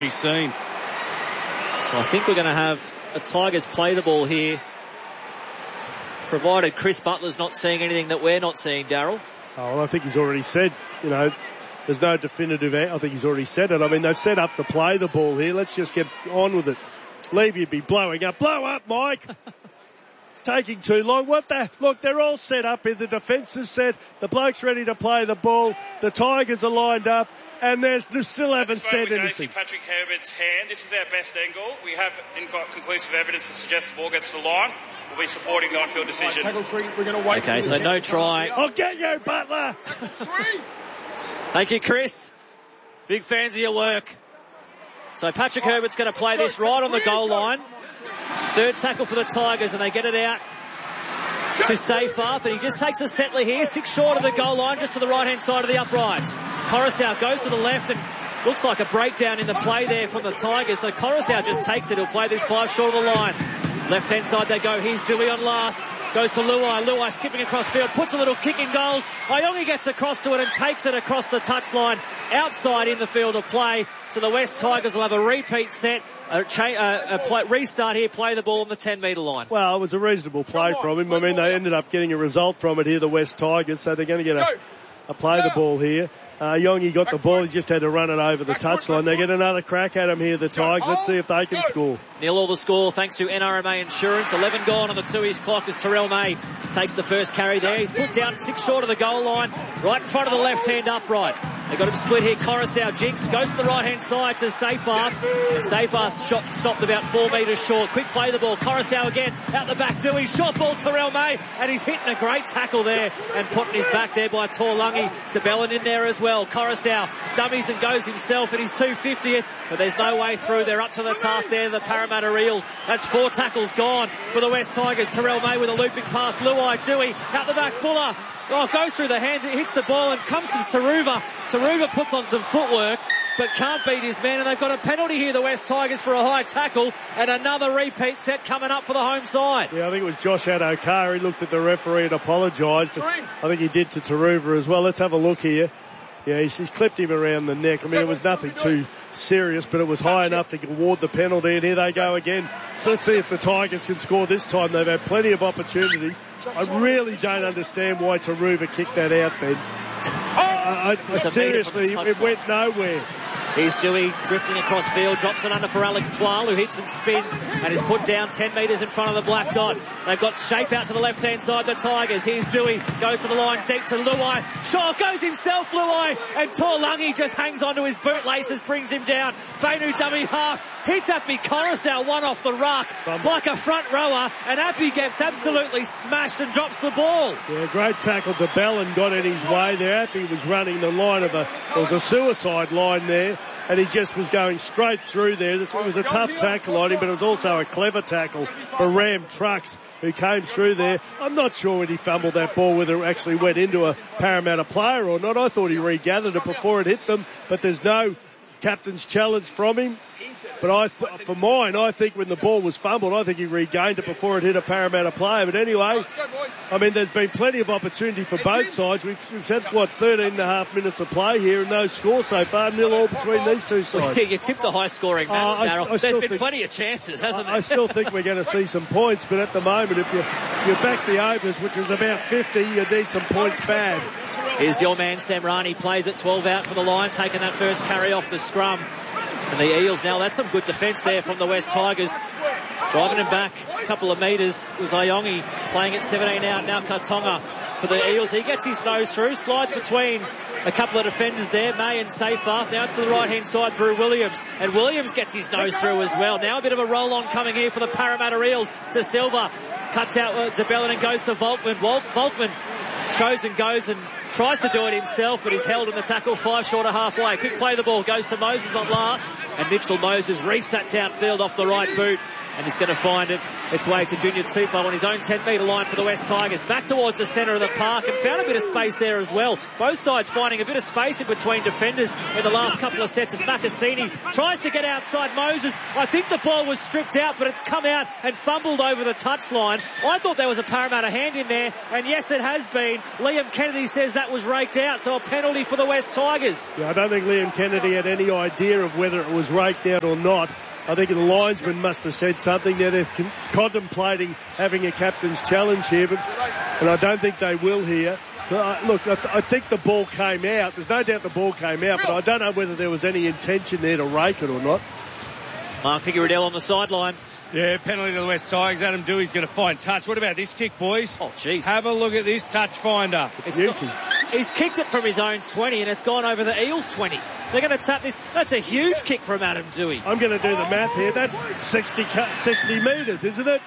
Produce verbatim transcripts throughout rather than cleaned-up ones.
be seen. So I think we're going to have a Tigers play the ball here, provided Chris Butler's not seeing anything that we're not seeing, Daryl. Oh, well, I think he's already said, you know, there's no definitive, I think he's already said it. I mean, they've set up to play the ball here. Let's just get on with it. Levy would be blowing up. Blow up, Mike! It's taking too long. What the? Look, they're all set up here. The defence is set. The bloke's ready to play the ball. The Tigers are lined up. And there's, they still haven't said anything. Patrick Herbert's hand. This is our best angle. We haven't got conclusive evidence to suggest the ball gets to the line. We'll be supporting the on-field decision. Tackle three. We're going to wait. Okay, so no try. I'll get you, Butler. Three. Thank you, Chris. Big fans of your work. So Patrick Herbert's going to play this right on the goal line. Third tackle for the Tigers, and they get it out to Seyfarth, and he just takes a settler here, six short of the goal line, just to the right-hand side of the uprights. Coruscant goes to the left, and looks like a breakdown in the play there from the Tigers. So Coruscant just takes it. He'll play this five short of the line. Left-hand side they go. Here's Dewey on last. Goes to Luai. Luai skipping across field. Puts a little kick in goals. Iongi gets across to it and takes it across the touchline outside in the field of play. So the West Tigers will have a repeat set, a, cha- uh, a play, restart here, play the ball on the ten-metre line. Well, it was a reasonable play from him. I mean, they ended up getting a result from it here, the West Tigers, so they're going to get a, a play the ball here. Uh, Iongi got the ball. He just had to run it over the touchline. They get another crack at him here, the Tigers. Let's see if they can score. Nil all the score thanks to N R M A Insurance. eleven gone on the two-ish clock as Terrell May takes the first carry there. He's put down six short of the goal line, right in front of the left-hand upright. They got him split here. Coruscant jinks, goes to the right-hand side to Seyfarth. And Seyfarth shot, stopped about four metres short. Quick play the ball. Coruscant again, out the back. Dewey, shot ball, Terrell May. And he's hitting a great tackle there and putting his back there by Taulagi. DeBellin in there as well. Coruscant dummies and goes himself at his two fiftieth. But there's no way through. They're up to the task there, the Parramatta Eels. That's four tackles gone for the West Tigers. Terrell May with a looping pass. Luai, Dewey, out the back. Buller. Oh, goes through the hands, it hits the ball and comes to Taruva. Taruva puts on some footwork, but can't beat his man, and they've got a penalty here, the West Tigers, for a high tackle, and another repeat set coming up for the home side. Yeah, I think it was Josh Adokar. He looked at the referee and apologised. I think he did to Taruva as well. Let's have a look here. Yeah, he's, he's clipped him around the neck. I mean, it was nothing too serious, but it was high enough to award the penalty, and here they go again. So let's see if the Tigers can score this time. They've had plenty of opportunities. I really don't understand why Taruva kicked that out, Ben. I, I, seriously, it went nowhere. Here's Dewey drifting across field, drops it under for Alex Twal, who hits and spins and is put down ten metres in front of the black dot. They've got shape out to the left-hand side, the Tigers. Here's Dewey, goes to the line, deep to Luai. Shaw goes himself, Luai, and Taulagi just hangs onto his bootlaces, brings him down. Fainu dummy half, hits Appy Coruscant, one off the ruck, like a front rower, and Appy gets absolutely smashed and drops the ball. Yeah, great tackle. DeBellin got in his way there. Appy was running the line of a, there was a suicide line there, and he just was going straight through there. It was a tough tackle on him, but it was also a clever tackle for Ram Trucks, who came through there. I'm not sure when he fumbled that ball whether it actually went into a Parramatta player or not. I thought he regathered it before it hit them, but there's no captain's challenge from him. But I, th- for mine, I think when the ball was fumbled, I think he regained it before it hit a Parramatta player. But anyway, I mean, there's been plenty of opportunity for both sides. We've, we've had, what, thirteen and a half minutes of play here and no score so far. Nil all between these two sides. You tipped a high-scoring match, uh, Darryl. There's been think, plenty of chances, hasn't there? I, I still think we're going to see some points, but at the moment, if you, you back the overs, which was about fifty, you need some points bad. Here's your man, Samrani, plays at twelve out for the line, taking that first carry off the scrum. And the Eels now, that's some good defence there from the West Tigers. Driving him back a couple of metres was Iongi, playing at seventeen out, now Katonga for the Eels. He gets his nose through, slides between a couple of defenders there, May and Seyfarth. Now it's to the right-hand side through Williams. And Williams gets his nose through as well. Now a bit of a roll-on coming here for the Parramatta Eels to Silva. Cuts out uh, DeBellin and goes to Volkman. Walt, Volkman shows and goes and tries to do it himself, but he's held in the tackle five short of halfway. Quick play the ball, goes to Moses on last, and Mitchell Moses reefs that downfield off the right boot, and he's going to find it its way to Junior Tupou on his own ten metre line for the West Tigers. Back towards the centre of the park, and found a bit of space there as well. Both sides finding a bit of space in between defenders in the last couple of sets as Makasini tries to get outside Moses. I think the ball was stripped out, but it's come out and fumbled over the touchline. I thought there was a Parramatta hand in there, and yes, it has been. Liam Kennedy says that that was raked out. So a penalty for the West Tigers. Yeah, I don't think Liam Kennedy had any idea of whether it was raked out or not. I think the linesman must have said something. Now they're con- contemplating having a captain's challenge here, but and I don't think they will here. Uh, look, I, th- I think the ball came out. There's no doubt the ball came out, but I don't know whether there was any intention there to rake it or not. Mark Figueredell on the sideline. Yeah, penalty to the West Tigers. Adam Dewey's going to find touch. What about this kick, boys? Oh, jeez. Have a look at this touch finder. It's got, he's kicked it from his own twenty, and it's gone over the Eels twenty. They're going to tap this. That's a huge kick from Adam Dewey. I'm going to do the math here. That's sixty, sixty metres, isn't it?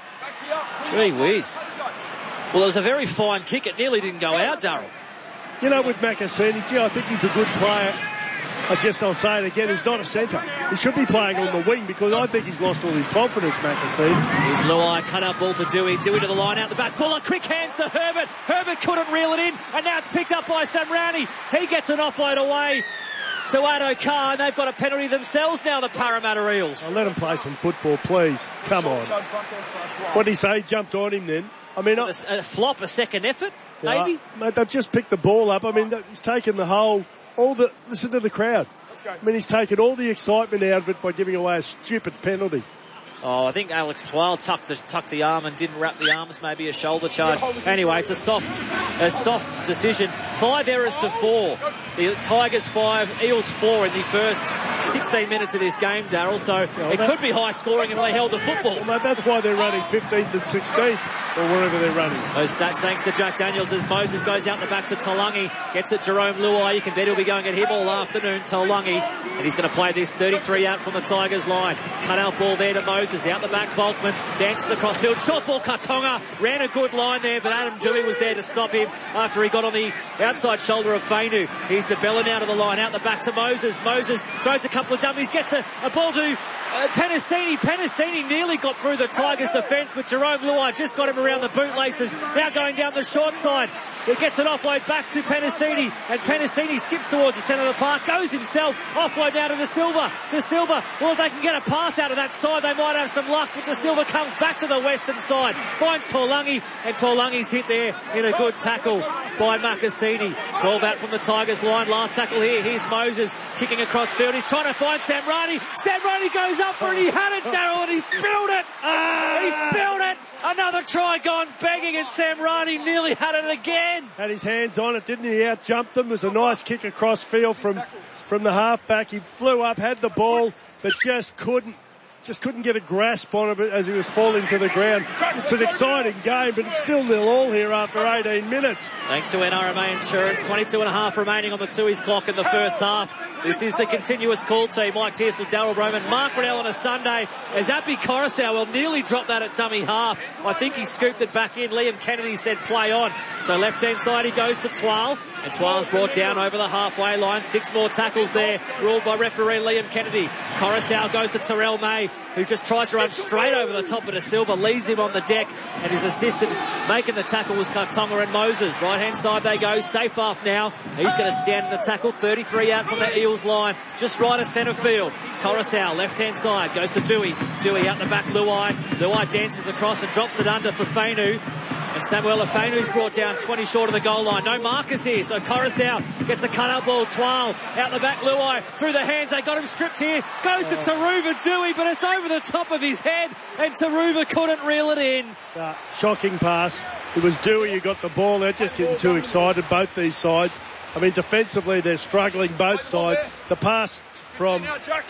Gee whiz. Well, it was a very fine kick. It nearly didn't go out, Darryl. You know, with Macassini, gee, I think he's a good player. I just, I'll say it again, he's not a centre. He should be playing on the wing because I think he's lost all his confidence, Macassini. Here's Luai, cut out ball to Dewey. Dewey to the line out the back. Buller, quick hands to Herbert. Herbert couldn't reel it in, and now it's picked up by Samrani. He gets an offload away to Addo Carr, and they've got a penalty themselves now, the Parramatta Eels. I'll let him play some football, please. Come on. What did he say? He jumped on him then. I mean, a, a flop, a second effort, yeah, maybe? Mate, they've just picked the ball up. I mean, he's taken the whole, all the, listen to the crowd. I mean, he's taken all the excitement out of it by giving away a stupid penalty. Oh, I think Alex Twal tucked the, tucked the arm and didn't wrap the arms, maybe a shoulder charge. Anyway, it's a soft, a soft decision. Five errors to four. The Tigers five, Eels four in the first sixteen minutes of this game, Darryl. So yeah, it could be high scoring if they held the football. Well, that's why they're running fifteenth and sixteenth, or wherever they're running. Those stats thanks to Jack Daniels as Moses goes out the back to Taulagi. Gets it Jerome Luai. You can bet he'll be going at him all afternoon, Taulagi. And he's going to play this thirty-three out from the Tigers line. Cut out ball there to Moses. Out the back, Volkman dances across field. Short ball, Katonga ran a good line there, but Adam Dewey was there to stop him after he got on the outside shoulder of Fainu. He's DeBellin out of the line, out the back to Moses. Moses throws a couple of dummies, gets a, a ball to uh, Penasini. Penasini nearly got through the Tigers' defence, but Jerome Luai just got him around the bootlaces. Now going down the short side. It gets an offload back to Penasini, and Penasini skips towards the centre of the park, goes himself, offload down to De Silva. De Silva, well, if they can get a pass out of that side, they might have some luck, but De Silva comes back to the western side, finds Taulagi, and Taulangi's hit there in a good tackle by Macassini. twelve out from the Tigers line, last tackle here. Here's Moses kicking across field. He's trying to find Samrani. Samrani goes up for it. He had it, Darryl, and he spilled it. He spilled it. Another try gone begging, and Samrani nearly had it again. Had his hands on it, didn't he? He out-jumped them. It was a nice kick across field from, from the half-back. He flew up, had the ball, but just couldn't just couldn't get a grasp on it as he was falling to the ground. It's an exciting game, but it's still nil all here after eighteen minutes. Thanks to N R M A Insurance. twenty-two and a half remaining on the Tui's clock in the first half. This is the continuous call team. Mike Pearce with Darryl Broman. Mark Riddell on a Sunday as Api Coruscant will nearly drop that at dummy half. I think he scooped it back in. Liam Kennedy said play on. So left-hand side he goes to Twal. And Twal's brought down over the halfway line. Six more tackles there, ruled by referee Liam Kennedy. Coruscant goes to Terrell May, who just tries to run straight over the top of De Silva, leaves him on the deck, and his assistant making the tackle was Katonga and Moses. Right-hand side they go. Safe off now. He's going to stand in the tackle. thirty-three out from the Eels line, just right of centre field. Coruscant, left-hand side, goes to Dewey. Dewey out the back, Luai. Luai dances across and drops it under for Fainu. And Samuel Afenu's brought down twenty short of the goal line. No markers here, so Coruscant gets a cut-up ball. Twal out the back, Luai through the hands. They got him stripped here. Goes to Taruva Dewey, but it's over the top of his head, and Taruva couldn't reel it in. Uh, shocking pass. It was Dewey who got the ball. They're just getting too excited, both these sides. I mean, defensively, they're struggling, both sides. The pass from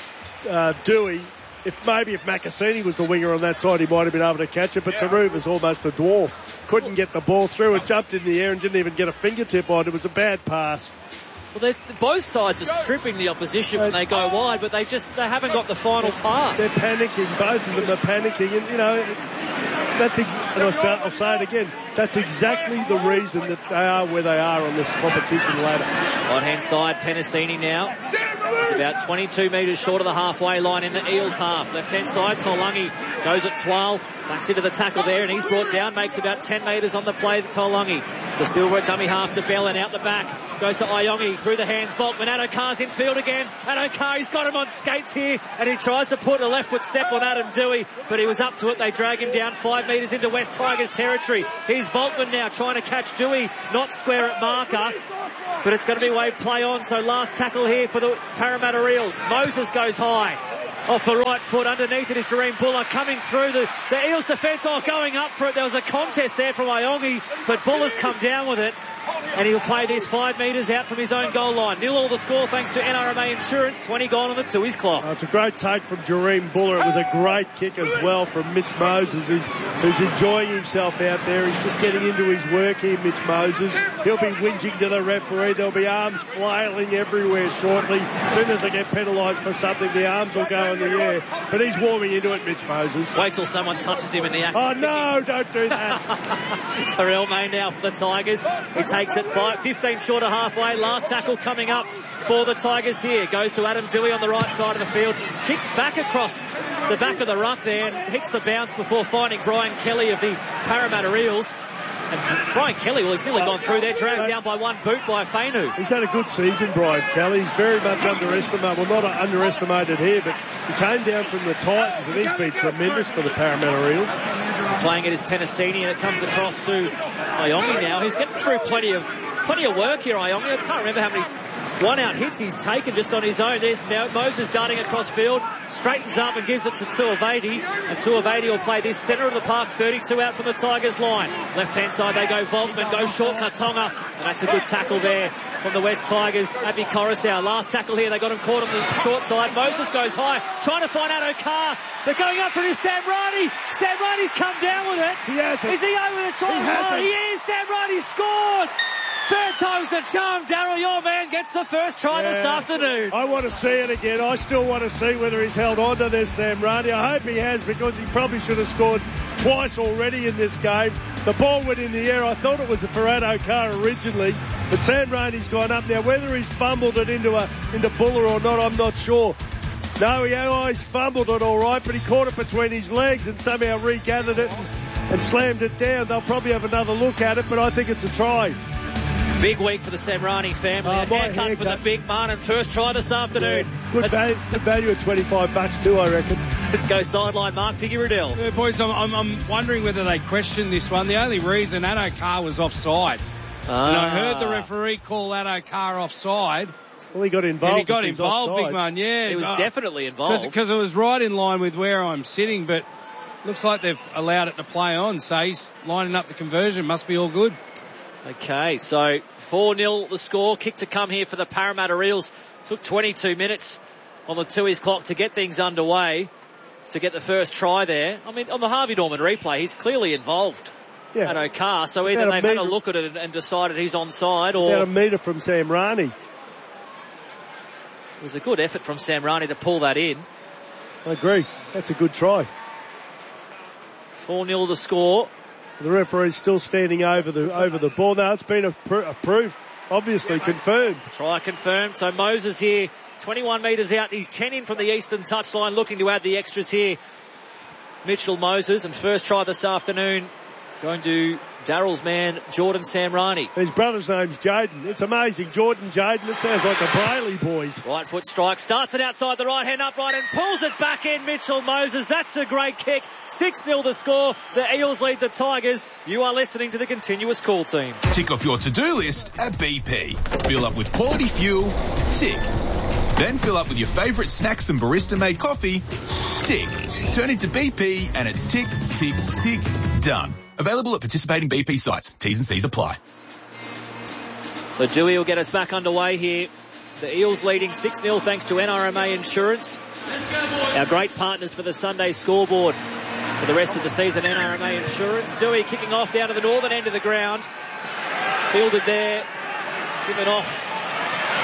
uh, Dewey, if maybe if Macassini was the winger on that side, he might have been able to catch it, but Taruva's almost a dwarf. Couldn't get the ball through. It jumped in the air and didn't even get a fingertip on it. It was a bad pass. Well, there's, both sides are stripping the opposition when they go wide, but they just they haven't got the final pass. They're panicking. Both of them are panicking, and you know it's, that's. Ex- and I'll say, I'll say it again. That's exactly the reason that they are where they are on this competition ladder. Right hand side, Penasini now. He's about twenty-two metres short of the halfway line in the Eels half. Left-hand side, Taulagi goes at twelve, backs into the tackle there, and he's brought down, makes about ten metres on the play, the Taulagi. De Silva at dummy half to Bellin, out the back, goes to Iongi, through the hands, Volkman, Addo-Carr's in field again, Addo-Carr, he's got him on skates here, and he tries to put a left foot step on Adam Dewey, but he was up to it. They drag him down five metres into West Tigers territory. Here's Volkman now trying to catch Dewey, not square at marker, but it's going to be wave play on. So last tackle here for the Parramatta Eels. Moses goes high off the right foot. Underneath it is Jareem Buller coming through the, the Eels defence. Oh, going up for it. There was a contest there from Iongi, but Buller's come down with it. And he'll play this five metres out from his own goal line. Nil all the score thanks to N R M A Insurance. twenty gone on the Tui's clock. Oh, it's a great take from Jareem Buller. It was a great kick as well from Mitch Moses, who's, who's enjoying himself out there. He's just getting into his work here, Mitch Moses. He'll be whinging to the referee. There'll be arms flailing everywhere shortly. As soon as they get penalised for something, the arms will go in the air. But he's warming into it, Mitch Moses. Wait till someone touches him in the act. Oh, no, don't do that. Terrell May now for the Tigers. He takes it five, fifteen short of halfway. Last tackle coming up for the Tigers here. Goes to Adam Dewey on the right side of the field. Kicks back across the back of the ruck there and hits the bounce before finding Brian Kelly of the Parramatta Eels. And Brian Kelly, well, he's nearly gone through there, dragged down by one boot by Fainu. He's had a good season, Brian Kelly. He's very much underestimated. Well, not underestimated here, but he came down from the Titans, and he's been tremendous for the Parramatta Eels. Playing at his Penasini, and it comes across to Iongi now. He's getting through plenty of plenty of work here, Iongi. I can't remember how many one-out hits he's taken just on his own. There's Moses darting across field, straightens up and gives it to Tuivedi, and Tuivedi will play this centre of the park, thirty-two out from the Tigers line. Left-hand side they go, Volkman goes short, Katonga, and that's a good tackle there from the West Tigers. Api Coruscant, last tackle here, they got him caught on the short side. Moses goes high, trying to find Addo-Carr. They're going up for his Sam Riney. Sam Riney's come down with it. He has it. Is he over the top? He, oh, he is. Sam Riney scored. Third time's the charm. Daryl, your man gets the first try yeah. this afternoon. I want to see it again. I still want to see whether he's held on to this, Sam Riney. I hope he has, because he probably should have scored twice already in this game. The ball went in the air. I thought it was a for Addo-Carr originally, but Sam Riney's gone up. Now, whether he's fumbled it into a into Buller or not, I'm not sure. No, he always fumbled it all right, but he caught it between his legs and somehow regathered it and, and slammed it down. They'll probably have another look at it, but I think it's a try. Big week for the Samrani family. Oh, a haircut, haircut for the big man, and first try this afternoon. Yeah. Good, value, good value at twenty-five bucks too, I reckon. Let's go sideline, Mark Piggy Riddell. Yeah, boys, I'm, I'm, I'm wondering whether they questioned this one. The only reason Addo-Carr was offside. Ah. And I heard the referee call Addo-Carr offside. Well, he got involved. And he got involved, big man, yeah. He was oh, definitely involved. Because it was right in line with where I'm sitting, but looks like they've allowed it to play on, so he's lining up the conversion. Must be all good. Okay, so four nil the score. Kick to come here for the Parramatta Eels. Took twenty-two minutes on the Tui's clock to get things underway, to get the first try there. I mean, on the Harvey Norman replay, he's clearly involved. Yeah. Addo-Carr, so either they've had a look at it and decided he's onside, or... About a metre from Sam Riney. It was a good effort from Sam Riney to pull that in. I agree. That's a good try. four nil the score. The referee's still standing over the over the ball. Now it's been appro- approved, obviously confirmed. Try confirmed. So Moses here, twenty-one metres out. He's ten in from the eastern touchline, looking to add the extras here. Mitchell Moses, and first try this afternoon going to Darryl's man, Jordan Samrani. His brother's name's Jaden. It's amazing. Jordan Jaden. It sounds like the Brayley boys. Right foot strike. Starts it outside the right hand upright and pulls it back in. Mitchell Moses. That's a great kick. six nil the score. The Eels lead the Tigers. You are listening to the Continuous Call Team. Tick off your to-do list at B P. Fill up with quality fuel. Tick. Then fill up with your favourite snacks and barista-made coffee. Tick. Turn into B P and it's tick, tick, tick, done. Available at participating B P sites. T's and C's apply. So Dewey will get us back underway here. The Eels leading six nil thanks to N R M A Insurance. Our great partners for the Sunday scoreboard for the rest of the season, N R M A Insurance. Dewey kicking off down to the northern end of the ground. Fielded there. Given off.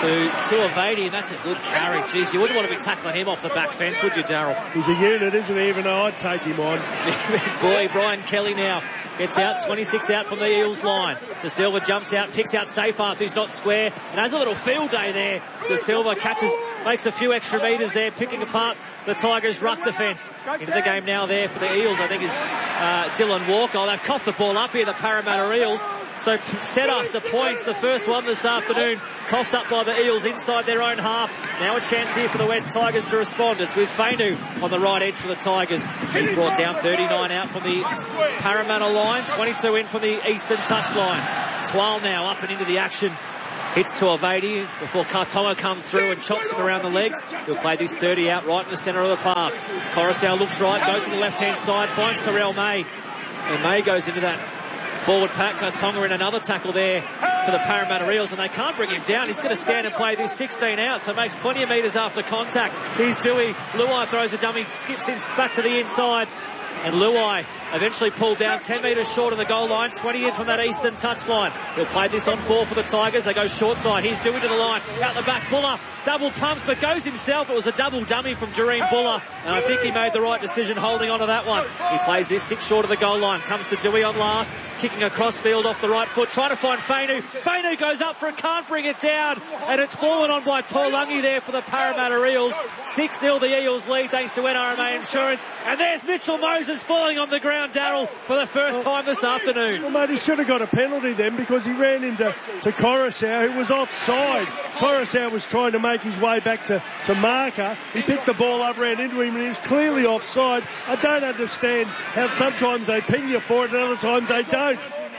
to Tuivasa, and that's a good carry. Jeez, you wouldn't want to be tackling him off the back fence, would you, Darryl? He's a unit, isn't he? Even though I'd take him on. Boy, Brian Kelly now gets out, twenty-six out from the Eels line. De Silva jumps out, picks out Seyfarth, who's not square, and has a little field day there. De Silva catches, makes a few extra metres there, picking apart the Tigers' ruck defence. Into the game now there for the Eels, I think, is uh, Dylan Walker. They've coughed the ball up here, the Parramatta Eels. So set after points, the first one this afternoon, coughed up by the Eels inside their own half. Now a chance here for the West Tigers to respond. It's with Fainu on the right edge for the Tigers. He's brought down thirty-nine out from the Parramatta line, twenty-two in from the eastern touchline. Twal now up and into the action. Hits to Avadi before Kartonga comes through and chops him around the legs. He'll play this thirty out right in the centre of the park. Coruscant looks right, goes to the left-hand side, finds Terrell May. And May goes into that forward pack. Kartonga in another tackle there for the Parramatta Eels, and they can't bring him down. He's going to stand and play this sixteen out, so makes plenty of metres after contact. Here's Dewey. Luai throws a dummy, skips in back to the inside. And Luai eventually pulled down ten metres short of the goal line, twenty in from that eastern touchline. He'll play this on four for the Tigers. They go short side. Here's Dewey to the line. Out the back, Buller. Double pumps, but goes himself. It was a double dummy from Jareem Buller, and I think he made the right decision holding on to that one. He plays this six short of the goal line. Comes to Dewey on last, kicking across field off the right foot, trying to find Fainu. Fainu goes up for it, can't bring it down, and it's fallen on by Taulagi there for the Parramatta Eels. six nil the Eels lead thanks to N R M A Insurance, and there's Mitchell Moses falling on the ground, Darryl, for the first time this afternoon. Well, mate, he should have got a penalty then because he ran into to Coruscant, who was offside. Coruscant was trying to make his way back to, to marker. He picked the ball up, ran into him, and he was clearly offside. I don't understand how sometimes they ping you for it and other times they don't.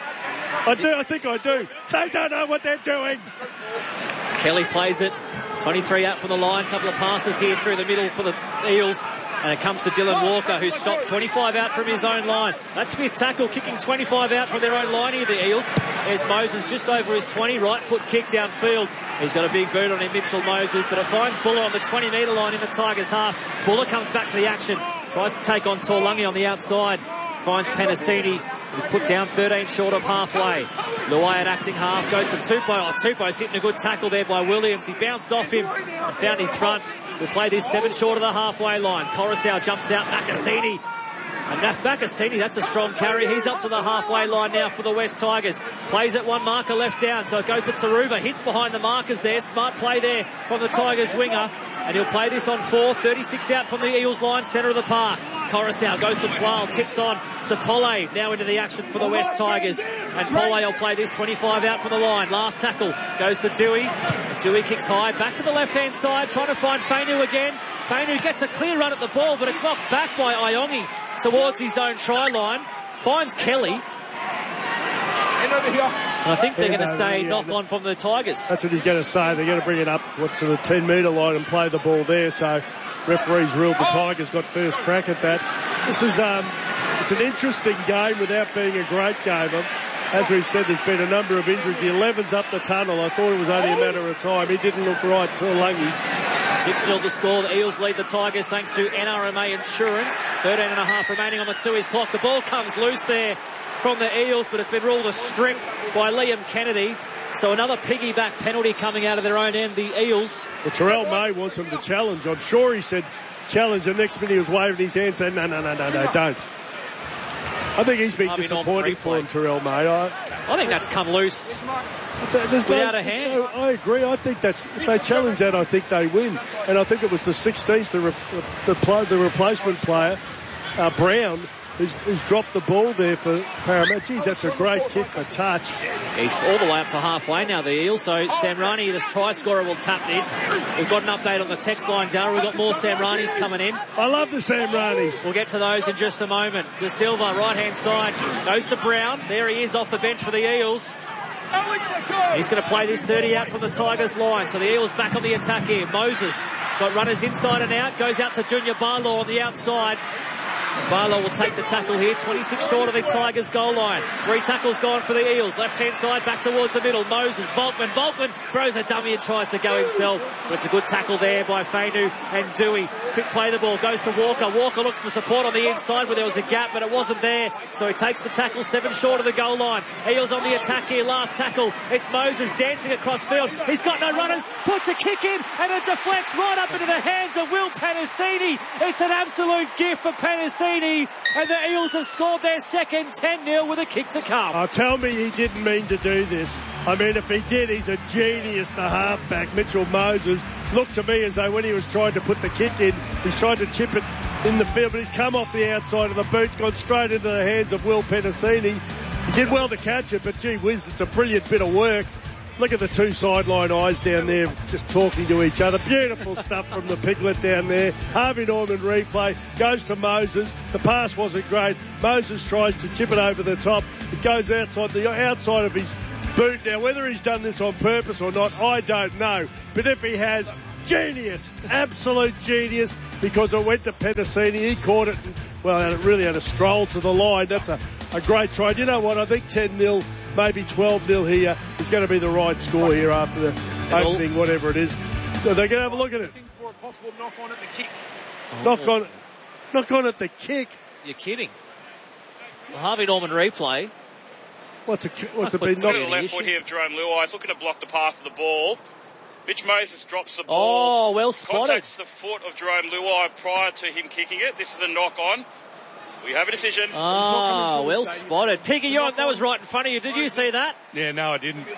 I do, I think I do. They don't know what they're doing. Kelly plays it. twenty-three out from the line. Couple of passes here through the middle for the Eels. And it comes to Dylan Walker, who stopped twenty-five out from his own line. That's fifth tackle, kicking twenty-five out from their own line here, the Eels. There's Moses just over his twenty, right foot kick downfield. He's got a big boot on him, Mitchell Moses, but it finds Buller on the twenty metre line in the Tigers' half. Buller comes back to the action, tries to take on Taulagi on the outside. Finds Penasini. He's put down thirteen short of halfway. Luai at acting half, goes to Tupou. Oh, Tupou's hitting a good tackle there by Williams. He bounced off him and found his front. We'll play this seven short of the halfway line. Coruscant jumps out, Makasini. And Makasini, that's a strong carry. He's up to the halfway line now for the West Tigers. Plays at one marker left down, so it goes to Taruva. Hits behind the markers there. Smart play there from the Tigers winger. And he'll play this on four. thirty-six out from the Eels line, centre of the park. Coruscant goes to Twal, tips on to Polle. Now into the action for the West Tigers. And Polle will play this twenty-five out from the line. Last tackle goes to Dewey. Dewey kicks high, back to the left-hand side, trying to find Fainu again. Fainu gets a clear run at the ball, but it's knocked back by Iongi towards his own try line. Finds Kelly. And I think they're going to say knock on from the Tigers. That's what he's going to say. They're going to bring it up to the ten metre line and play the ball there. So referees ruled the Tigers got first crack at that. This is um, it's an interesting game without being a great game. As we've said, there's been a number of injuries. The eleven's up the tunnel. I thought it was only a matter of time. He didn't look right to Lungi. six nil to score. The Eels lead the Tigers thanks to N R M A Insurance. thirteen and a half remaining on the two-ish clock. The ball comes loose there from the Eels, but it's been ruled a strip by Liam Kennedy. So another piggyback penalty coming out of their own end, the Eels. Well, Terrell May wants him to challenge. I'm sure he said challenge. The next minute he was waving his hand saying, no, no, no, no, no, don't. I think he's been I mean, disappointing for him, Terrell May. I, I think that's come loose there's without no, a hand. No, I agree. I think that's if they challenge that, I think they win. And I think it was the sixteenth, the, re, the, the, the replacement player, uh, Brown, who's, who's dropped the ball there for Parramatta. Geez, that's a great kick for touch. He's all the way up to halfway now, the Eels. So Samrani, the try scorer, will tap this. We've got an update on the text line, Darryl. We've got more Samranis coming in. I love the Samranis. We'll get to those in just a moment. De Silva, right-hand side, goes to Brown. There he is off the bench for the Eels. He's going to play this thirty out from the Tigers line. So the Eels back on the attack here. Moses got runners inside and out. Goes out to Junior Barlaw on the outside. Barlow will take the tackle here, twenty-six short of the Tigers goal line. Three tackles gone for the Eels. Left-hand side back towards the middle. Moses, Volkman, Volkman throws a dummy and tries to go himself. But it's a good tackle there by Fainu and Dewey. Quick play the ball, goes to Walker. Walker looks for support on the inside where there was a gap, but it wasn't there. So he takes the tackle, seven short of the goal line. Eels on the attack here, last tackle. It's Moses dancing across field. He's got no runners, puts a kick in, and it deflects right up into the hands of Will Penasini. It's an absolute gift for Penasini. And the Eels have scored their second ten nil with a kick to come. Oh, tell me he didn't mean to do this. I mean, if he did, he's a genius, the halfback, Mitchell Moses. Looked to me as though when he was trying to put the kick in, he's trying to chip it in the field, but he's come off the outside of the boot, gone straight into the hands of Will Penasini. He did well to catch it, but gee whiz, it's a brilliant bit of work. Look at the two sideline eyes down there just talking to each other. Beautiful stuff from the Piglet down there. Harvey Norman replay. Goes to Moses. The pass wasn't great. Moses tries to chip it over the top. It goes outside the outside of his boot. Now, whether he's done this on purpose or not, I don't know. But if he has, genius. Absolute genius. Because it went to Penasini. He caught it. And, well, it really had a stroll to the line. That's a, a great try. You know what? I think ten nil. Maybe twelve nil here is going to be the right score here after the opening, whatever it is. So they're going to have a look at it. For a possible knock on at the kick. Oh. Knock on, knock on at the kick. You're kidding. The Harvey Norman replay. What's a what's it been? Knocked to the left foot here of Jerome Luai. He's looking to block the path of the ball. Mitch Moses drops the ball. Oh, well spotted. Contacts the foot of Jerome Luai prior to him kicking it. This is a knock on. We have a decision. Ah, well spotted. Piggy, you're on, that was right in front of you. Did you see that? Yeah, no, I didn't.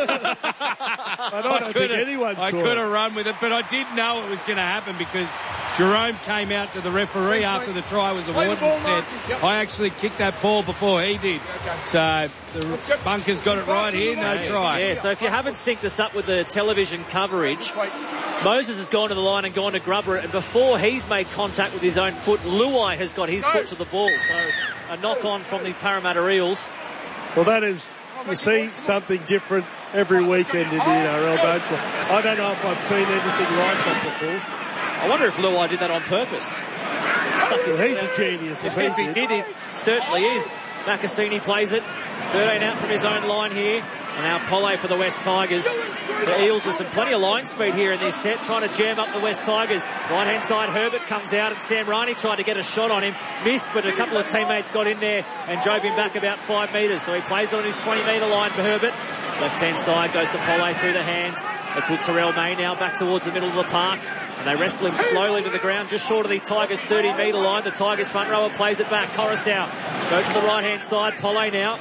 I don't I think anyone saw I it. could have run with it, but I did know it was going to happen because Jerome came out to the referee after the try was awarded and said, I actually kicked that ball before he did. So the bunker's got it right here, no try. Yeah, so if you haven't synced us up with the television coverage, Moses has gone to the line and gone to grubber it, and before he's made contact with his own foot, Luai has got his foot to the ball. So a knock on from the Parramatta Eels. Well, that is, you see something different every weekend in the N R L, don't you? I don't know if I've seen anything like that before. I wonder if Luai did that on purpose. Well, he's a genius. If, if he did, it certainly is. Macassini plays it. thirteen out from his own line here. And now Polle for the West Tigers. The Eels with some plenty of line speed here in this set, trying to jam up the West Tigers. Right-hand side, Herbert comes out, and Sam Rani tried to get a shot on him. Missed, but a couple of teammates got in there and drove him back about five metres. So he plays it on his twenty-metre line for Herbert. Left-hand side goes to Polle through the hands. That's with Terrell May now back towards the middle of the park. And they wrestle him slowly to the ground, just short of the Tigers' thirty-metre line. The Tigers front rower plays it back. Coruscant goes to the right-hand side. Polle now.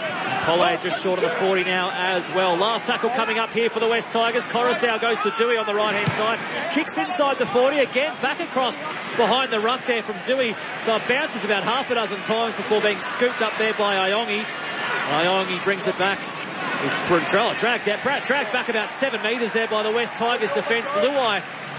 Polle just short of the forty now as well. Last tackle coming up here for the West Tigers. Coruscant goes to Dewey on the right-hand side. Kicks inside the forty again. Back across behind the ruck there from Dewey. So it bounces about half a dozen times before being scooped up there by Iongi. Iongi brings it back. He's dragged out. Dragged back about seven metres there by the West Tigers defence. Luai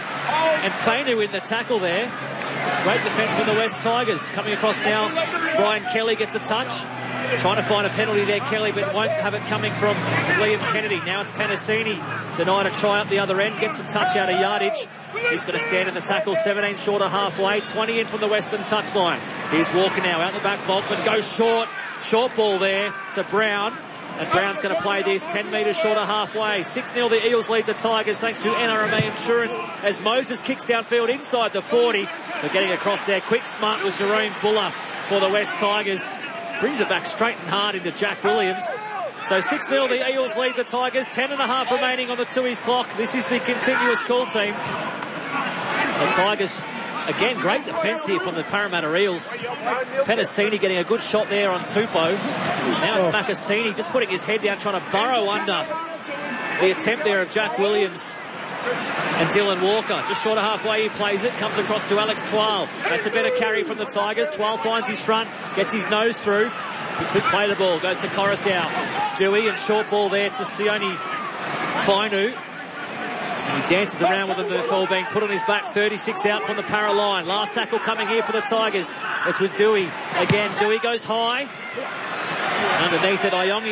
and Fainu in the tackle there. Great defence from the West Tigers. Coming across now, Brian Kelly gets a touch. Trying to find a penalty there, Kelly, but won't have it coming from Liam Kennedy. Now it's Penasini. Denied a try up the other end. Gets some touch out of yardage. He's going to stand in the tackle. seventeen short of halfway. twenty in from the Western touchline. Here's Walker now. Out the back, Volkman goes short. Short ball there to Brown. And Brown's going to play this ten metres short of halfway. six nil the Eels lead the Tigers thanks to N R M A Insurance as Moses kicks downfield inside the forty. But getting across there quick, smart was Jerome Buller for the West Tigers. Brings it back straight and hard into Jack Williams. So six nil the Eels lead the Tigers. ten and a half remaining on the Tui's clock. This is the continuous call team. The Tigers, again, great defence here from the Parramatta Eels. Penasini getting a good shot there on Tupou. Now it's Macassini just putting his head down, trying to burrow under the attempt there of Jack Williams and Dylan Walker. Just short of halfway he plays it, comes across to Alex Twal. That's a better carry from the Tigers. Twal finds his front, gets his nose through. He could play the ball, goes to Coruscant. Dewey and short ball there to Sione Fainu. And he dances around with the ball being put on his back. thirty-six out from the Para line. Last tackle coming here for the Tigers. It's with Dewey. Again, Dewey goes high. Underneath it, Iongi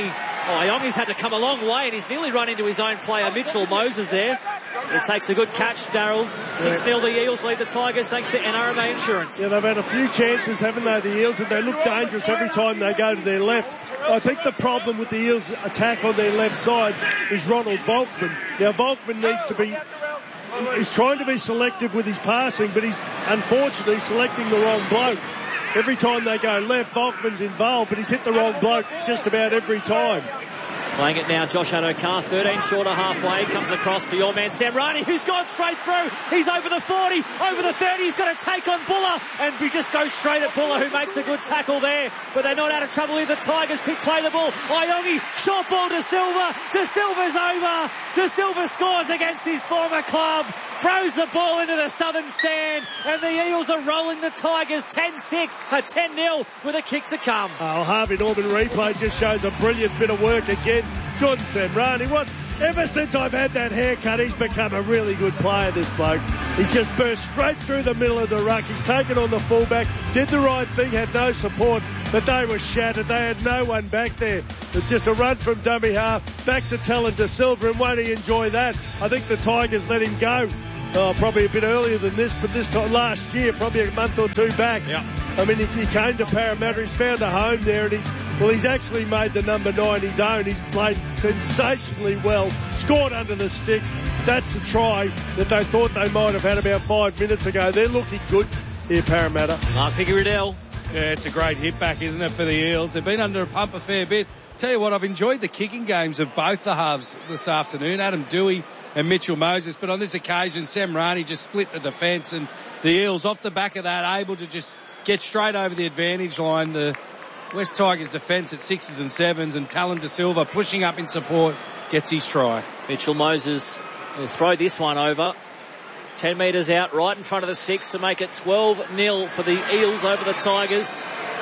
Oh, Iongi's had to come a long way, and he's nearly run into his own player, Mitchell Moses, there. It takes a good catch, Darryl. six nil the Eels lead the Tigers thanks to N R M A Insurance. Yeah, they've had a few chances, haven't they, the Eels, and they look dangerous every time they go to their left. I think the problem with the Eels' attack on their left side is Ronald Volkman. Now, Volkman needs to be... He's trying to be selective with his passing, but he's unfortunately selecting the wrong bloke. Every time they go left, Volkman's involved, but he's hit the wrong bloke just about every time. Playing it now, Josh Adokar, thirteen short of halfway, comes across to your man Sam Rani, who's gone straight through. He's over the forty, over the thirty, he's going to take on Buller, and we just go straight at Buller, who makes a good tackle there, but they're not out of trouble here. The Tigers pick play the ball. Iongi, short ball to Silva, to Silva's over, to Silva scores against his former club, throws the ball into the southern stand, and the Eels are rolling the Tigers ten six, a ten nil with a kick to come. Oh, Harvey Norman replay just shows a brilliant bit of work again. Jordan Samrani, what? Ever since I've had that haircut, he's become a really good player, this bloke. He's just burst straight through the middle of the ruck. He's taken on the fullback, did the right thing, had no support, but they were shattered. They had no one back there. It's just a run from dummy half, back to Talon De Silva, and won't he enjoy that? I think the Tigers let him go. Oh, probably a bit earlier than this, but this time last year, probably a month or two back. Yep. I mean, he, he came to Parramatta, he's found a home there, and he's, well, he's actually made the number nine his own. He's played sensationally well, scored under the sticks. That's a try that they thought they might have had about five minutes ago. They're looking good here, Parramatta. Mark Piggy-Riddell. Yeah, it's a great hit back, isn't it, for the Eels? They've been under a pump a fair bit. Tell you what, I've enjoyed the kicking games of both the halves this afternoon, Adam Dewey and Mitchell Moses, but on this occasion, Sam Rani just split the defence, and the Eels, off the back of that, able to just get straight over the advantage line. The West Tigers defence at sixes and sevens, and Talon De Silva pushing up in support, gets his try. Mitchell Moses will throw this one over. ten metres out, right in front of the six to make it twelve nil for the Eels over the Tigers.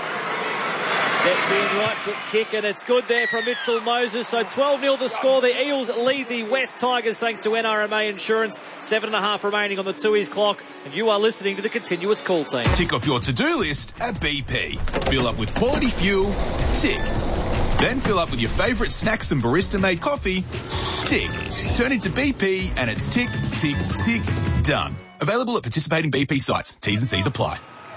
Steps in, right foot kick, and it's good there from Mitchell Moses. So twelve nil the score. The Eels lead the West Tigers thanks to N R M A Insurance. Seven and a half remaining on the two-ears clock, and you are listening to the Continuous Call Team. Tick off your to-do list at B P. Fill up with quality fuel. Tick. Then fill up with your favourite snacks and barista-made coffee. Tick. Turn into B P, and it's tick, tick, tick, done. Available at participating B P sites. T's and C's apply.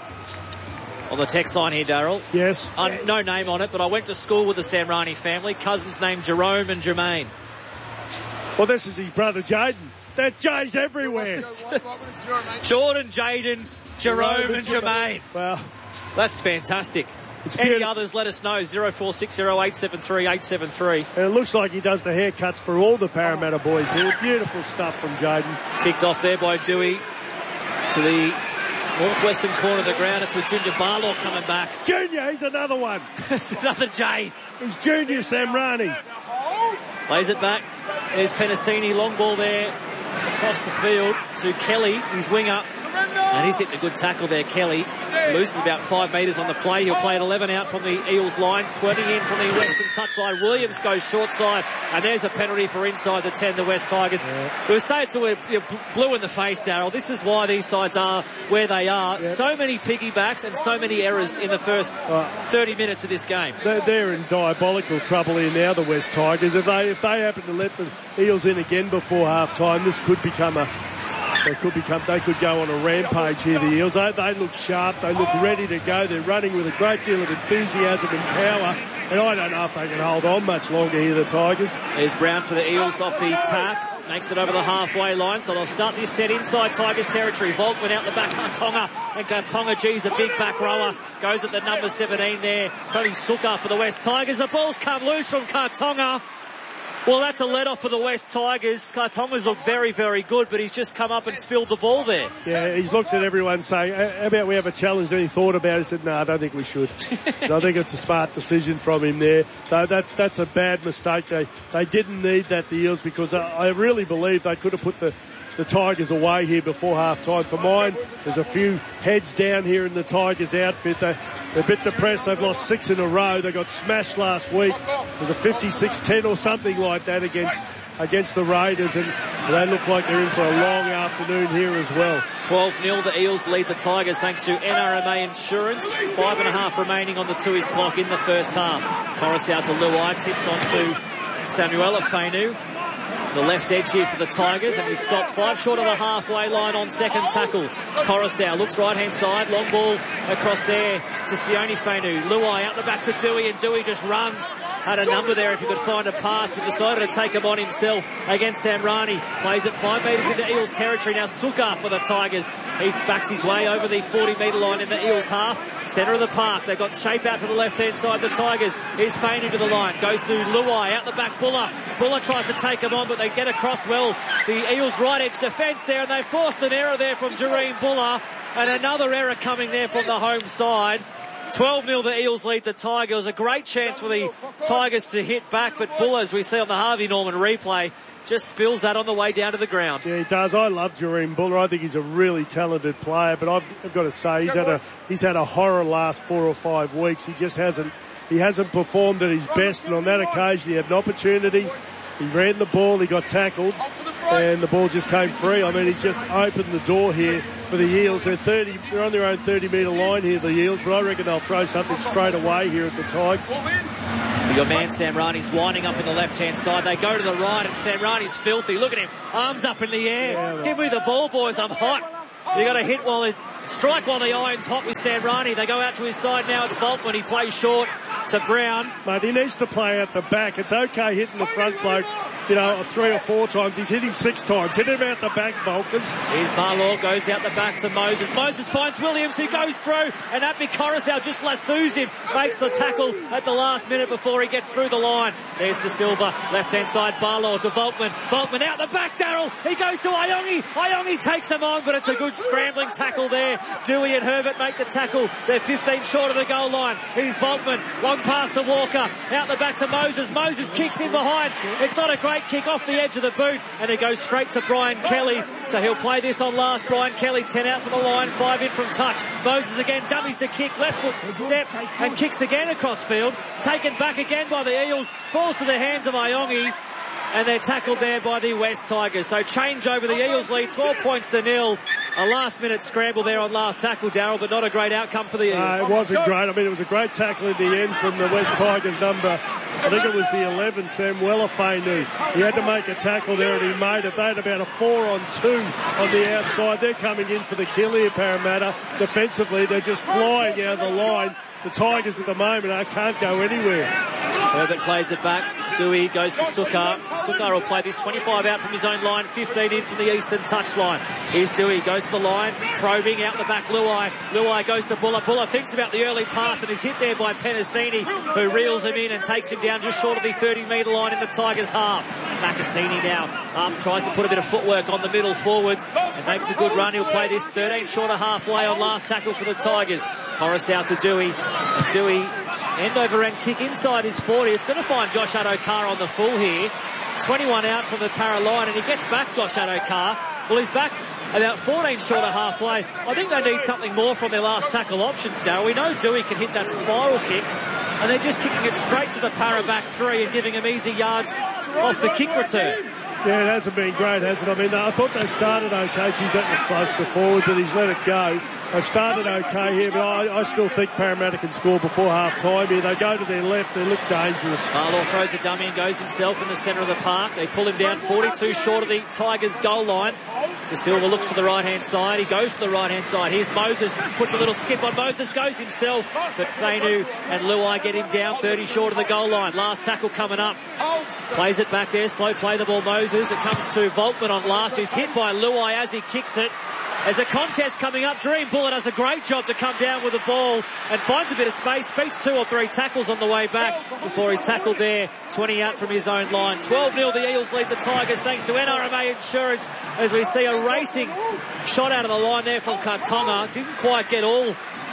On the text line here, Darryl. Yes. Uh, no name on it, but I went to school with the Samrani family. Cousins named Jerome and Jermaine. Well, this is his brother Jaden. That J's everywhere. Jordan, Jaden, Jerome and Jermaine. Well, that's fantastic. It's Any beautiful. others, let us know. zero four six zero eight seven three eight seven three. And it looks like he does the haircuts for all the Parramatta boys here. Beautiful stuff from Jaden. Kicked off there by Dewey to the northwestern corner of the ground. It's with Junior Barlaw coming back. Junior, he's another one. It's another J. He's Junior Samrani. Lays it back. There's Penasini, long ball there across the field to Kelly, his winger. And he's hitting a good tackle there, Kelly. Loses about five metres on the play. He'll play at eleven out from the Eels line. twenty in from the western touchline. Williams goes short side. And there's a penalty for inside the ten, the West Tigers. Yeah. We'll say it's a, you know, blue in the face, Darryl. This is why these sides are where they are. Yep. So many piggybacks and so many errors in the first uh, thirty minutes of this game. They're, they're in diabolical trouble here now, the West Tigers. If they, if they happen to let the Eels in again before half-time, this could become a... They could become. They could go on a rampage here, the Eels. They, they look sharp. They look ready to go. They're running with a great deal of enthusiasm and power. And I don't know if they can hold on much longer here, the Tigers. There's Brown for the Eels off the tap. Makes it over the halfway line. So they'll start this set inside Tigers territory. Volkman out the back. Kartonga. And Kartonga, geez, a big back rower. Goes at the number seventeen there. Tony Suka for the West Tigers. The ball's come loose from Kartonga. Well, that's a let-off for the West Tigers. Kartonga's looked very, very good, but he's just come up and spilled the ball there. Yeah, he's looked at everyone saying, how about we have a challenge? And he thought about it. He said, no, I don't think we should. I think it's a smart decision from him there. So that's that's a bad mistake. They they didn't need that, the Eels, because I, I really believe they could have put the the Tigers away here before half-time. For mine, there's a few heads down here in the Tigers outfit. They, they're a bit depressed. They've lost six in a row. They got smashed last week. It was a fifty-six ten or something like that against against the Raiders, and they look like they're in for a long afternoon here as well. twelve nil, the Eels lead the Tigers thanks to N R M A Insurance. Five and a half remaining on the Tui's clock in the first half. Coruscant to Luai, tips on to Samuela Fainu. The left edge here for the Tigers, and he stops five short of the halfway line on second tackle. Coruscant looks right-hand side, long ball across there to Sione Fainu. Luai out the back to Dewey, and Dewey just runs. Had a number there if he could find a pass, but decided to take him on himself against Samrani. Plays it five metres into Eels territory. Now Sukkar for the Tigers. He backs his way over the forty metre line in the Eels half. Centre of the park. They've got shape out to the left-hand side. The Tigers. Here's Fainu to the line. Goes to Luai. Out the back, Buller. Buller tries to take him on, but they get across well. The Eels right edge defence there, and they forced an error there from Jareem Buller, and another error coming there from the home side. twelve nil, the Eels lead the Tigers. A great chance for the Tigers to hit back, but Buller, as we see on the Harvey Norman replay, just spills that on the way down to the ground. Yeah, he does. I love Jareem Buller. I think he's a really talented player, but I've, I've got to say he's had a he's had a horror last four or five weeks. He just hasn't he hasn't performed at his best, and on that occasion he had an opportunity. He ran the ball, he got tackled, and the ball just came free. I mean, he's just opened the door here for the Eels. They're thirty, they're on their own thirty metre line here, the Eels, but I reckon they'll throw something straight away here at the Tigers. Your man Samrani's winding up in the left-hand side. They go to the right, and Samrani's filthy. Look at him, arms up in the air. Yeah, well. Give me the ball, boys, I'm hot. You got to hit while it, strike while the iron's hot with Samrani. They go out to his side now. It's Volkman. He plays short to Brown. Mate, he needs to play out the back. It's okay hitting the front bloke, you know, three or four times. He's hit him six times. Hit him out the back, Volkers. Here's Marlaw, goes out the back to Moses. Moses finds Williams, who goes through, and Abby Coruscant just lassoes him. Makes the tackle at the last minute before he gets through the line. There's De Silva, left-hand side, Marlaw to Volkman. Volkman out the back, Darryl. He goes to Iongi. Iongi takes him on, but it's a good scrambling tackle there. Dewey and Herbert make the tackle. They're fifteen short of the goal line. Here's Volkman. Long pass to Walker. Out the back to Moses. Moses kicks in behind. It's not a great kick off the edge of the boot, and it goes straight to Brian Kelly. So he'll play this on last. Brian Kelly, ten out from the line, five in from touch. Moses again dummies the kick, left foot step, and kicks again across field. Taken back again by the Eels. Falls to the hands of Iongi. And they're tackled there by the West Tigers. So change over the Eels lead, twelve points to nil. A last minute scramble there on last tackle, Darryl, but not a great outcome for the Eels. No, it wasn't great. I mean, it was a great tackle in the end from the West Tigers number, I think it was the eleven, Samuela Fainu. He had to make a tackle there, and he made it. They had about a four on two on the outside. They're coming in for the kill here, Parramatta. Defensively, they're just flying out of the line. The Tigers at the moment uh, can't go anywhere. Herbert plays it back. Dewey goes to Sukkar. Sukkar will play this twenty-five out from his own line, fifteen in from the eastern touchline. Here's Dewey, goes to the line, probing out the back. Luai. Luai goes to Buller. Buller thinks about the early pass and is hit there by Penasini, who reels him in and takes him down just short of the thirty metre line in the Tigers' half. Macassini now up, tries to put a bit of footwork on the middle forwards and makes a good run. He'll play this thirteen short of halfway on last tackle for the Tigers. Coruscant to Dewey. Dewey, end over end kick inside his forty. It's going to find Josh Addo-Carr on the full here. twenty-one out from the Para line, and he gets back Josh Addo-Carr. Well, he's back about fourteen short of halfway. I think they need something more from their last tackle options, Darryl. We know Dewey can hit that spiral kick, and they're just kicking it straight to the Para back three and giving him easy yards off the kick return. Yeah, it hasn't been great, has it? I mean, I thought they started okay. Geez, that was close to forward, but he's let it go. They've started okay here, but I, I still think Parramatta can score before half-time here. They go to their left. They look dangerous. Marlaw throws a dummy and goes himself in the centre of the park. They pull him down forty-two short of the Tigers' goal line. De Silva looks to the right-hand side. He goes to the right-hand side. Here's Moses. Puts a little skip on Moses. Goes himself. But Fainu and Luai get him down thirty short of the goal line. Last tackle coming up. Plays it back there. Slow play the ball, Moses. It comes to Volkman on last, who's hit by Luai as he kicks it. There's a contest coming up. Dream Buller does a great job to come down with the ball and finds a bit of space. Beats two or three tackles on the way back before he's tackled there. twenty out from his own line. twelve nil the Eels lead the Tigers thanks to N R M A Insurance as we see a racing shot out of the line there from Kartonga. Didn't quite get all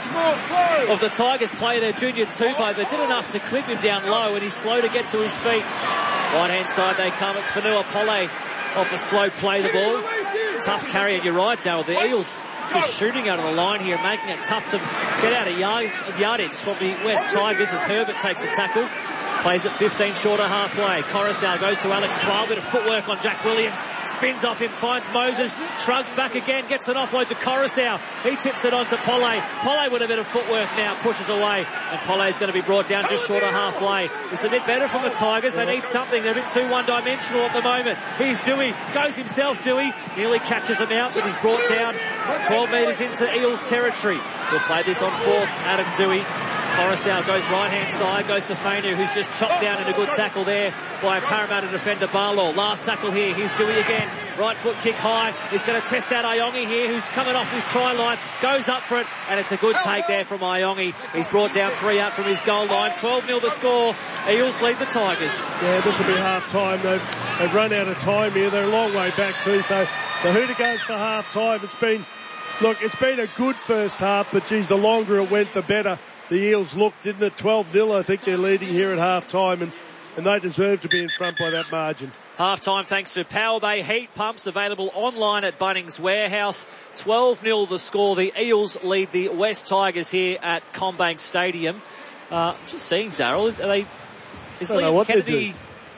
of the Tigers play their junior two-play, but did enough to clip him down low, and he's slow to get to his feet. Right-hand side they come. It's Fanua Pole off a slow play the ball. tough carry, and you're right, Darryl. The Eels just shooting out of the line here, making it tough to get out of yard, yardage from the West Tigers as Herbert takes a tackle. Plays it fifteen short of halfway. Coruscant goes to Alex Twal. Bit of footwork on Jack Williams. Spins off him, finds Moses. Shrugs back again. Gets an offload to Coruscant. He tips it on to Polle. Polle with a bit of footwork now. Pushes away. And Polle is going to be brought down just short of halfway. It's a bit better from the Tigers. They need something. They're a bit too one-dimensional at the moment. Here's Dewey. Goes himself, Dewey. Nearly catches him out, but he's brought down twelve metres into Eels territory. We'll play this on fourth. Adam Dewey. Coruscant goes right-hand side, goes to Fainu, who's just chopped down in a good tackle there by a Parramatta defender, Barlaw. Last tackle here, here's Dewey again. Right foot kick high. He's going to test out Iongi here, who's coming off his try line, goes up for it, and it's a good take there from Iongi. He's brought down three out from his goal line. twelve nil the score. Eels lead the Tigers. Yeah, this will be half-time. They've, they've run out of time here. They're a long way back too, so the Hooter goes for half-time. It's been, look, it's been a good first half, but geez, the longer it went, the better the Eels looked, didn't it? twelve nil, I think they're leading here at half-time, and, and they deserve to be in front by that margin. Half-time thanks to Power Bay Heat Pumps, available online at Bunnings Warehouse. twelve nil the score. The Eels lead the West Tigers here at CommBank Stadium. Uh, just seeing, Darryl, are they, is Liam Kennedy...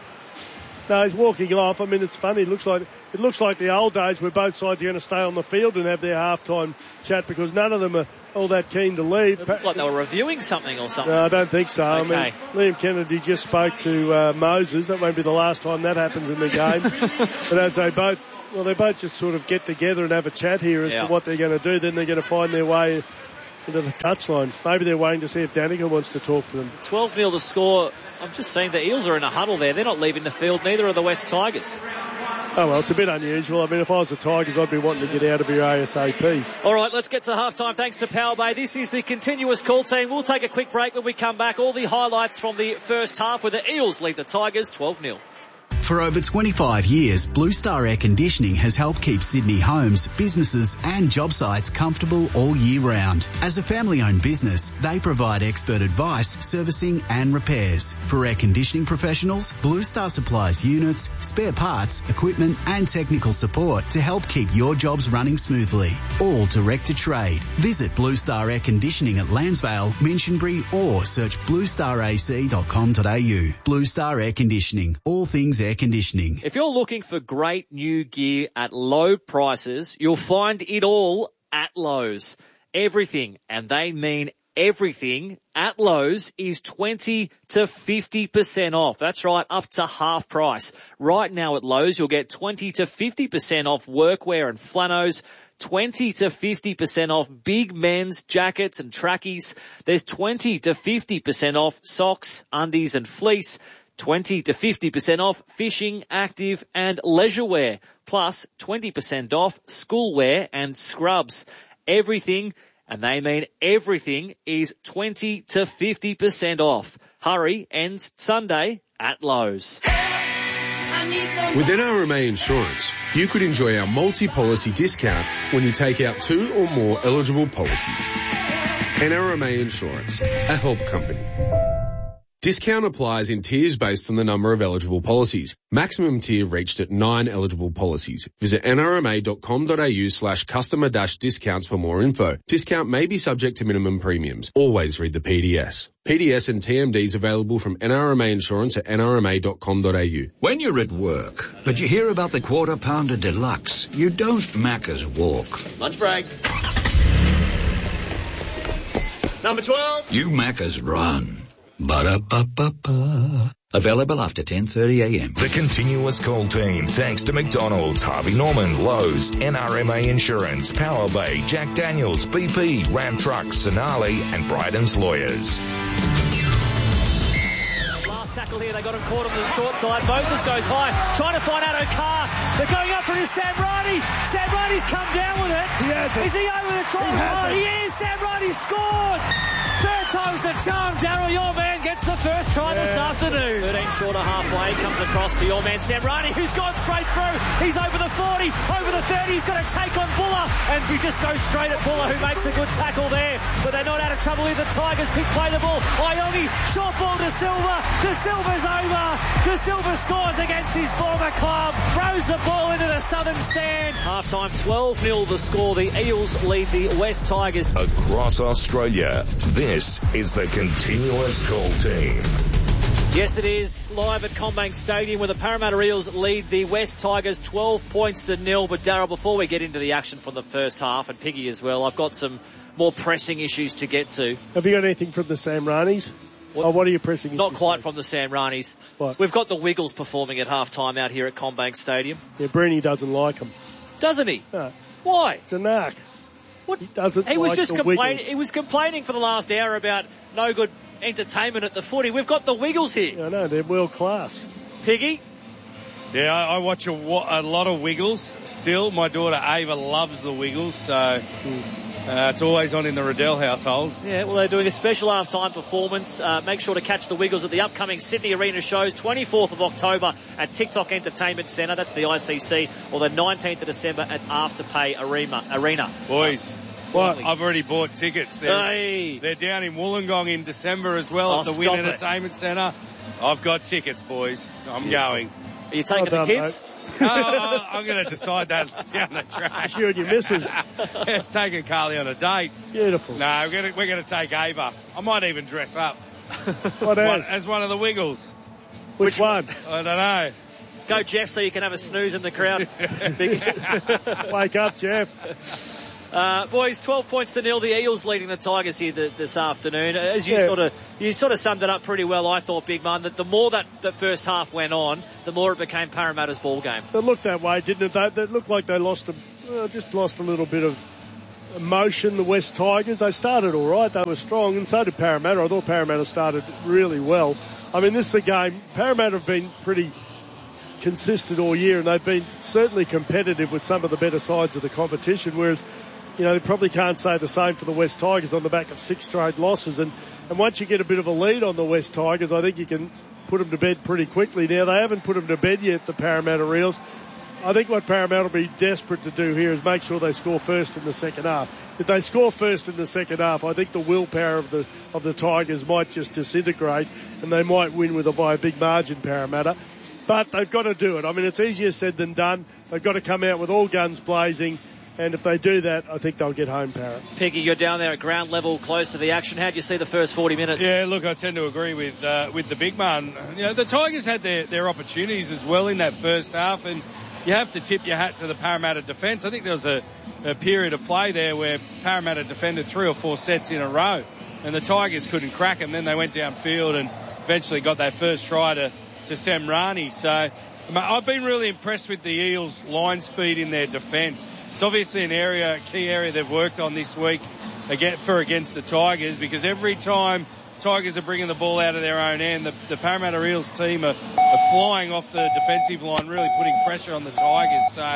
No, he's walking off. I mean, it's funny. It looks like it looks like the old days where both sides are going to stay on the field and have their half-time chat because none of them are all that keen to leave. It looked like they were reviewing something or something. No, I don't think so. Okay. I mean, Liam Kennedy just spoke to uh, Moses. That won't be the last time that happens in the game. But as they both, well, they both just sort of get together and have a chat here as yeah. to what they're going to do. Then they're going to find their way into the touchline. Maybe they're waiting to see if Danica wants to talk to them. twelve nil the score. I'm just saying the Eels are in a huddle there. They're not leaving the field. Neither are the West Tigers. Oh, well, it's a bit unusual. I mean, if I was the Tigers, I'd be wanting to get out of here ASAP. All right, let's get to halftime. Thanks to Power Bay. This is the continuous call team. We'll take a quick break when we come back. All the highlights from the first half where the Eels lead the Tigers twelve nil. For over twenty-five years, Blue Star Air Conditioning has helped keep Sydney homes, businesses and job sites comfortable all year round. As a family-owned business, they provide expert advice, servicing and repairs. For air conditioning professionals, Blue Star supplies units, spare parts, equipment and technical support to help keep your jobs running smoothly. All direct to trade. Visit Blue Star Air Conditioning at Lansvale, Minchinbury or search blue star a c dot com dot a u. Blue Star Air Conditioning. All things air conditioning. If you're looking for great new gear at low prices, you'll find it all at Lowe's. Everything, and they mean everything, at Lowe's is twenty to fifty percent off. That's right, up to half price. Right now at Lowe's, you'll get twenty to fifty percent off workwear and flannels, twenty to fifty percent off big men's jackets and trackies. There's twenty to fifty percent off socks, undies and fleece. twenty to fifty percent off fishing, active and leisure wear, plus twenty percent off schoolwear and scrubs. Everything, and they mean everything, is twenty to fifty percent off. Hurry, ends Sunday at Lowe's. With N R M A Insurance, you could enjoy our multi-policy discount when you take out two or more eligible policies. N R M A Insurance, a help company. Discount applies in tiers based on the number of eligible policies. Maximum tier reached at nine eligible policies. Visit n r m a dot com dot a u slash customer dash discounts for more info. Discount may be subject to minimum premiums. Always read the P D S. P D S and T M Ds available from N R M A Insurance at n r m a dot com dot a u. When you're at work, but you hear about the Quarter Pounder Deluxe, you don't Macca's walk. Lunch break. Number twelve. You Macca's run. Ba-da-ba-ba-ba. Available after ten thirty a m. The continuous call team, thanks to McDonald's, Harvey Norman, Lowe's, N R M A Insurance, Power Bay, Jack Daniels, B P, Ram Trucks, Sonali and Bryden's Lawyers. Tackle here, they got him caught on the short side. Moses goes high, trying to find out O'Carr. They're going up for his Sam Riney. Sam Riney's come down with it. He has it. Is he over the top? He, oh, he is. Sam Riney scored. Third time's the charm. Darryl, your man gets the first try yeah. this afternoon. thirteen short of halfway, comes across to your man Sam Riney, who's gone straight through. He's over the forty, over the thirty. He's going to take on Buller, and we just go straight at Buller, who makes a good tackle there. But they're not out of trouble here. The Tigers pick play the ball. Iongi, short ball to Silva. To Silva's over. De Silva scores against his former club. Throws the ball into the southern stand. And half-time twelve nil the score. The Eels lead the West Tigers. Across Australia, this is the Continuous Call Team. Yes, it is. Live at CommBank Stadium where the Parramatta Eels lead the West Tigers twelve points to nil. But Darryl, before we get into the action from the first half, and Piggy as well, I've got some more pressing issues to get to. Have you got anything from the Samranis? What, oh, what are you pressing issues? Not quite from the Samranis. What? We've got the Wiggles performing at half-time out here at CommBank Stadium. Yeah, Breeny doesn't like them. Doesn't he? No. Why? It's a narc. What? He doesn't he was like just the complaining. Wiggles. He was complaining for the last hour about no good entertainment at the footy. We've got the Wiggles here. Yeah, I know, they're world class. Piggy? Yeah, I, I watch a, a lot of Wiggles still. My daughter Ava loves the Wiggles, so uh, it's always on in the Riddell household. Yeah, well, they're doing a special half-time performance. Uh, make sure to catch the Wiggles at the upcoming Sydney Arena shows, twenty-fourth of October at TikTok Entertainment Centre. That's the I C C. Or the nineteenth of December at Afterpay Arena. Arena. Boys. What? I've already bought tickets. They're, hey. they're down in Wollongong in December as well oh, at the Wynn it. Entertainment Centre. I've got tickets, boys. I'm yeah. going. Are you taking well the done, kids? oh, I'm going to decide that down the track. It's you and your missus. It's taking Carly on a date. Beautiful. No, we're going to, we're going to take Ava. I might even dress up. What as? As one of the Wiggles. Which, Which one? I don't know. Go, Jeff, so you can have a snooze in the crowd. Wake up, Jeff. Uh, boys, twelve points to nil. The Eels leading the Tigers here the, this afternoon. As you yeah. sort of you sort of summed it up pretty well, I thought, Big Man, that the more that the first half went on, the more it became Parramatta's ball game. It looked that way, didn't it? They, they looked like they lost a, uh, just lost a little bit of emotion, the West Tigers. They started all right. They were strong, and so did Parramatta. I thought Parramatta started really well. I mean, this is a game. Parramatta have been pretty consistent all year, and they've been certainly competitive with some of the better sides of the competition, whereas you know, they probably can't say the same for the West Tigers on the back of six straight losses. And, and once you get a bit of a lead on the West Tigers, I think you can put them to bed pretty quickly. Now, they haven't put them to bed yet, the Parramatta Eels. I think what Parramatta will be desperate to do here is make sure they score first in the second half. If they score first in the second half, I think the willpower of the of the Tigers might just disintegrate, and they might win with a, by a big margin, Parramatta. But they've got to do it. I mean, it's easier said than done. They've got to come out with all guns blazing. And if they do that, I think they'll get home, Parrot. Piggy, you're down there at ground level, close to the action. How do you see the first forty minutes? Yeah, look, I tend to agree with uh, with the big man. You know, the Tigers had their, their opportunities as well in that first half, and you have to tip your hat to the Parramatta defence. I think there was a, a period of play there where Parramatta defended three or four sets in a row, and the Tigers couldn't crack them. Then they went downfield and eventually got that first try to, to Samrani. So I've been really impressed with the Eels' line speed in their defence. It's obviously an area, a key area they've worked on this week again, for against the Tigers, because every time Tigers are bringing the ball out of their own end, the, the Parramatta Eels team are, are flying off the defensive line, really putting pressure on the Tigers. So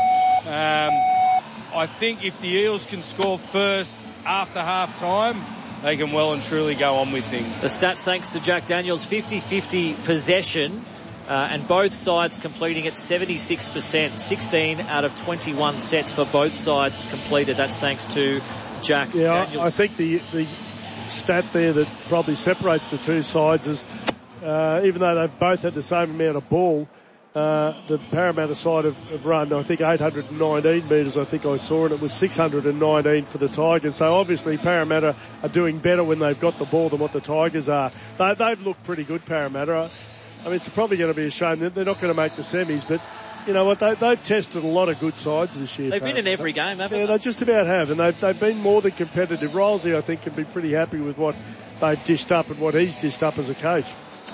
um, I think if the Eels can score first after half time, they can well and truly go on with things. The stats, thanks to Jack Daniels, fifty-fifty possession. Uh, and both sides completing at seventy-six percent. sixteen out of twenty-one sets for both sides completed. That's thanks to Jack yeah, Daniels. I, I think the the stat there that probably separates the two sides is uh, even though they've both had the same amount of ball, uh, the Parramatta side have, have run, I think, eight hundred nineteen metres, I think I saw, and it was six hundred nineteen for the Tigers. So obviously Parramatta are doing better when they've got the ball than what the Tigers are. They, they've looked pretty good, Parramatta. I mean, it's probably going to be a shame that they're not going to make the semis, but you know what? They, they've tested a lot of good sides this year. They've been in every game, haven't yeah, they? they just about have, and they've, they've been more than competitive. Rolsey, I think, can be pretty happy with what they've dished up and what he's dished up as a coach.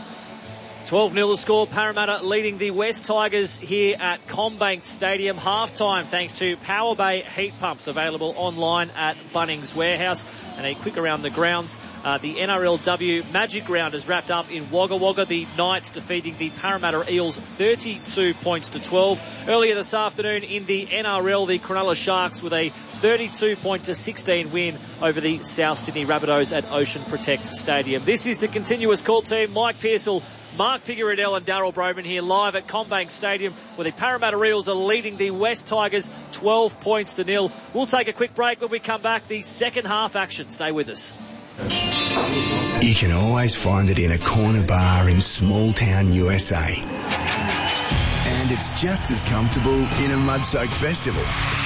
twelve nil the score. Parramatta leading the West Tigers here at CommBank Stadium. Half-time thanks to Power Bay Heat Pumps, available online at Bunnings Warehouse. And a quick around the grounds. Uh, the N R L W Magic Round is wrapped up in Wagga Wagga. The Knights defeating the Parramatta Eels thirty-two points to twelve. Earlier this afternoon in the N R L, the Cronulla Sharks with a thirty-two point to sixteen win over the South Sydney Rabbitohs at Ocean Protect Stadium. This is the Continuous Call Team. Mike Pearsall, Mark Figueredell and Darryl Broman here live at CommBank Stadium, where the Parramatta Eels are leading the West Tigers twelve points to nil. We'll take a quick break. When we come back, the second half action. Stay with us. You can always find it in a corner bar in small town U S A. And it's just as comfortable in a mud-soaked festival.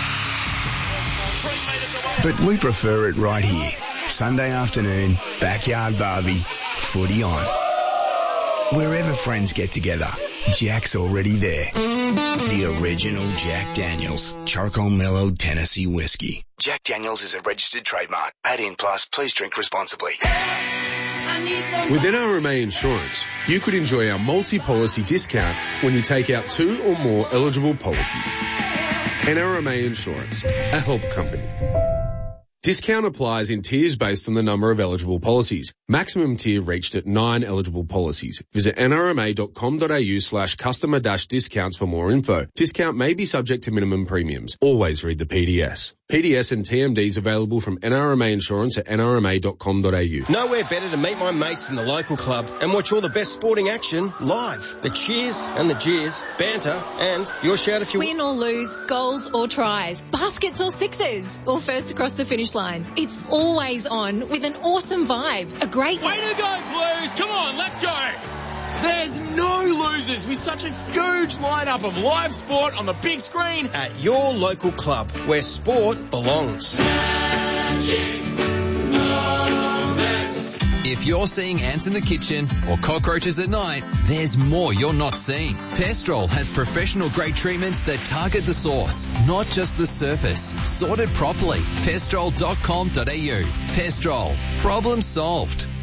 But we prefer it right here. Sunday afternoon, backyard barbie, footy on. Wherever friends get together, Jack's already there. The original Jack Daniels, charcoal mellowed Tennessee whiskey. Jack Daniels is a registered trademark. eighteen plus, please drink responsibly. With N R M A Insurance, you could enjoy our multi-policy discount when you take out two or more eligible policies. N R M A Insurance, a help company. Discount applies in tiers based on the number of eligible policies. Maximum tier reached at nine eligible policies. Visit n r m a dot com dot a u slash customer dash discounts for more info. Discount may be subject to minimum premiums. Always read the P D S. P D S and T M Ds available from N R M A Insurance at n r m a dot com dot a u. Nowhere better to meet my mates in the local club and watch all the best sporting action live. The cheers and the jeers, banter, and your shout if you win or lose, goals or tries, baskets or sixes, or first across the finish line. It's always on with an awesome vibe. A great way to go, Blues! Come on, let's go! There's no losers with such a huge lineup of live sport on the big screen at your local club where sport belongs. If you're seeing ants in the kitchen or cockroaches at night, there's more you're not seeing. Pestrol has professional grade treatments that target the source, not just the surface. Sorted properly. pestrol dot com dot a u. Pestrol. Problem solved.